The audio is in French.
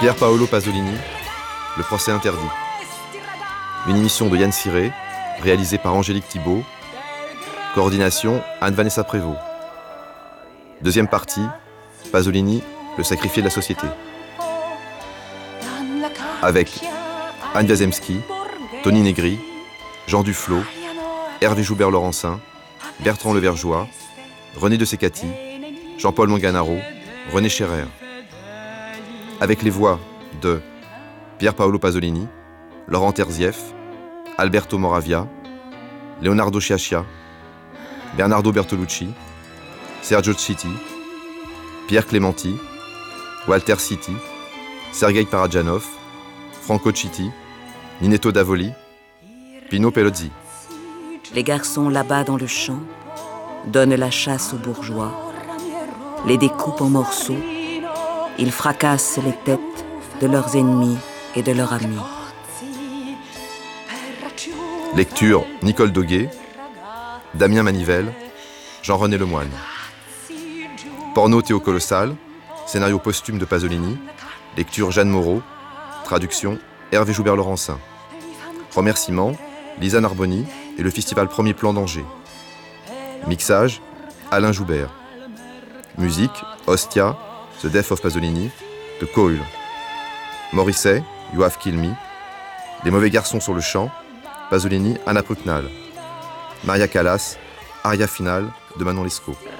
Pier Paolo Pasolini, Le procès interdit. Une émission de Yann Ciré, réalisée par Angélique Thibault. Coordination Anne-Vanessa Prévost. Deuxième partie, Pasolini, le sacrifié de la société. Avec Anne Wiazemski, Tony Negri, Jean Duflot, Hervé Joubert-Laurencin, Bertrand Levergeois, René de Secati, Jean-Paul Manganaro, René Scherer. Avec les voix de Pier Paolo Pasolini, Laurent Terzieff, Alberto Moravia, Leonardo Sciascia, Bernardo Bertolucci, Sergio Citti, Pierre Clementi, Walter Citti, Sergei Parajanov, Franco Citti, Ninetto Davoli, Pino Pelozzi. Les garçons là-bas dans le champ donnent la chasse aux bourgeois, les découpent en morceaux, ils fracassent les têtes de leurs ennemis et de leurs amis. Lecture Nicole Doguet, Damien Manivelle, Jean-René Lemoine. Porno Théo Colossal, scénario posthume de Pasolini, lecture Jeanne Moreau, traduction Hervé Joubert-Laurencin. Remerciements Lisa Narboni et le Festival Premier Plan d'Angers. Mixage Alain Joubert. Musique Ostia, The Death of Pasolini, de Coil. Morrissey, You Have Killed Me. Les mauvais garçons sur le champ, Pasolini, Anna Prucknall. Maria Callas, Aria finale de Manon Lescaut.